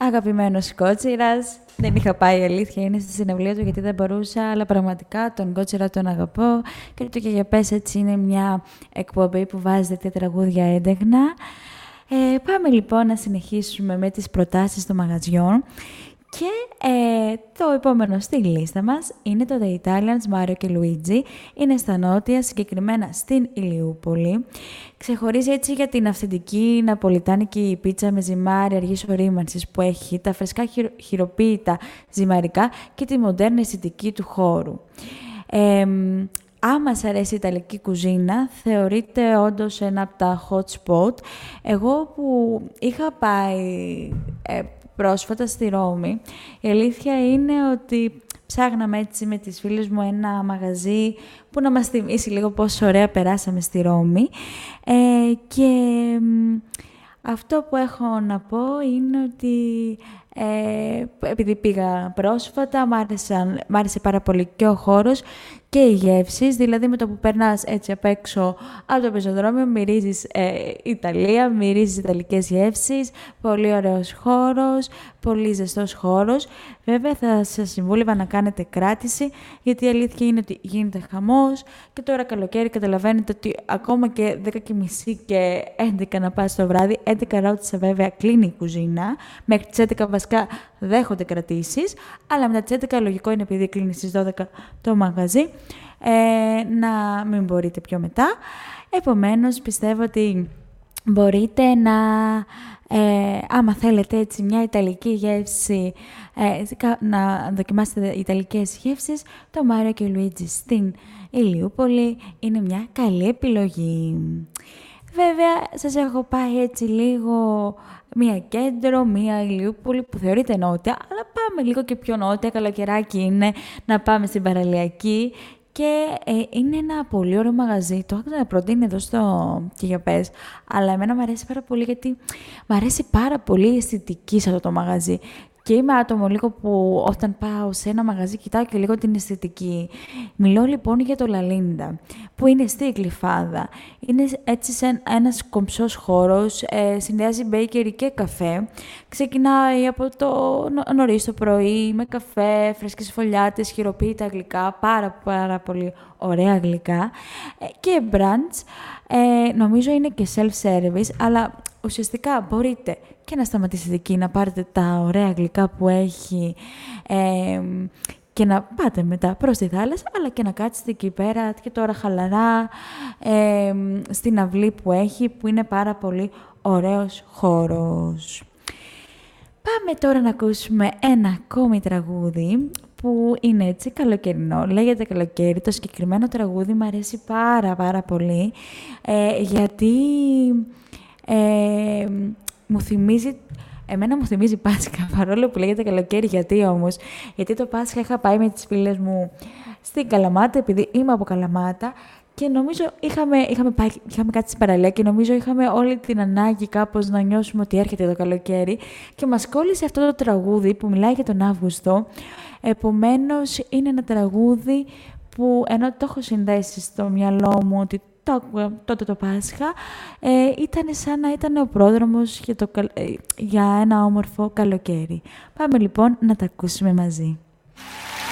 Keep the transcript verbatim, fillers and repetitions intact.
Αγαπημένος Κότσιρας. Δεν είχα πάει, η αλήθεια είναι, στη συναυλία του γιατί δεν μπορούσα, αλλά πραγματικά τον Κότσιρα τον αγαπώ. Και το «Και για πες έτσι» είναι μια εκπομπή που βάζει τέτοια τραγούδια έντεγνα. Ε, πάμε λοιπόν να συνεχίσουμε με τις προτάσεις των μαγαζιών. Και ε, το επόμενο στη λίστα μας είναι το The Italians, Mario και Luigi. Είναι στα νότια, συγκεκριμένα στην Ηλιούπολη. Ξεχωρίζει έτσι για την αυθεντική ναπολιτάνικη πίτσα με ζυμάρι αργής ορίμανσης που έχει, τα φρεσκά χειρο, χειροποίητα ζυμαρικά και τη μοντέρνα αισθητική του χώρου. Ε, Άμα σας αρέσει η Ιταλική κουζίνα, θεωρείται όντως ένα από τα hot spot. Εγώ που είχα πάει ε, πρόσφατα στη Ρώμη, η αλήθεια είναι ότι ψάχναμε έτσι με τις φίλες μου ένα μαγαζί που να μας θυμίσει λίγο πόσο ωραία περάσαμε στη Ρώμη. Ε, και αυτό που έχω να πω είναι ότι ε, επειδή πήγα πρόσφατα, μ' άρεσαν, μ' άρεσε πάρα πολύ και ο χώρος και οι γεύσεις, δηλαδή με το που περνάς έτσι απ' έξω από το πεζοδρόμιο μυρίζεις ε, Ιταλία, μυρίζεις ιταλικές γεύσεις, πολύ ωραίος χώρος, πολύ ζεστός χώρος. Βέβαια θα σας συμβούλευα να κάνετε κράτηση, γιατί η αλήθεια είναι ότι γίνεται χαμός και τώρα καλοκαίρι καταλαβαίνετε ότι ακόμα και δέκα και μισή και έντεκα να πας το βράδυ, έντεκα ρώτησα βέβαια κλείνει η κουζίνα, μέχρι τις έντεκα βασικά δέχονται κρατήσεις, αλλά μετά τις έντεκα λογικό είναι επειδή κλείνει στις δώδεκα το μαγαζί, ε, να μην μπορείτε πιο μετά. Επομένως πιστεύω ότι μπορείτε να, ε, άμα θέλετε έτσι μια ιταλική γεύση, ε, να δοκιμάσετε ιταλικές γεύσεις, το Mario και Luigi στην Ηλιούπολη είναι μια καλή επιλογή. Βέβαια, σας έχω πάει έτσι λίγο μία κέντρο, μία Ηλιούπολη που θεωρείται νότια, αλλά πάμε λίγο και πιο νότια, καλοκαιράκι είναι, να πάμε στην παραλιακή. Και ε, είναι ένα πολύ ωραίο μαγαζί. Το έχω προτείνει εδώ στο «Και για πες», αλλά εμένα μου αρέσει πάρα πολύ γιατί μου αρέσει πάρα πολύ η αισθητική σε αυτό το μαγαζί. Και είμαι άτομο λίγο που όταν πάω σε ένα μαγαζί κοιτάω και λίγο την αισθητική. Μιλώ λοιπόν για το Λαλίντα, που είναι στη Γλυφάδα. Είναι έτσι σε ένας κομψός χώρος, ε, συνδυάζει μπέικερι και καφέ. Ξεκινάει από το νωρίς το πρωί με καφέ, φρέσκες φωλιάτες, χειροποίητα γλυκά, πάρα πάρα πολύ ωραία γλυκά. Ε, και brunch, ε, νομίζω είναι και self-service, αλλά ουσιαστικά μπορείτε και να σταματήσετε εκεί, να πάρετε τα ωραία γλυκά που έχει ε, και να πάτε μετά προς τη θάλασσα, αλλά και να κάτσετε εκεί πέρα και τώρα χαλαρά ε, στην αυλή που έχει, που είναι πάρα πολύ ωραίος χώρος. Πάμε τώρα να ακούσουμε ένα ακόμη τραγούδι που είναι έτσι καλοκαιρινό, λέγεται καλοκαίρι. Το συγκεκριμένο τραγούδι μου αρέσει πάρα πάρα πολύ, ε, γιατί ε, μου θυμίζει, εμένα μου θυμίζει Πάσχα, παρόλο που λέγεται καλοκαίρι. Γιατί όμως? Γιατί το Πάσχα είχα πάει με τις φίλες μου στην Καλαμάτα, επειδή είμαι από Καλαμάτα, και νομίζω είχαμε, είχαμε, πάει, είχαμε κάτι στην παραλία και νομίζω είχαμε όλη την ανάγκη κάπως να νιώσουμε ότι έρχεται το καλοκαίρι και μας κόλλησε αυτό το τραγούδι που μιλάει για τον Αύγουστο. Επομένως είναι ένα τραγούδι που, ενώ το έχω συνδέσει στο μυαλό μου ότι το, τότε το Πάσχα, ε, ήταν σαν να ήταν ο πρόδρομος για, το, ε, για ένα όμορφο καλοκαίρι. Πάμε λοιπόν να τα ακούσουμε μαζί.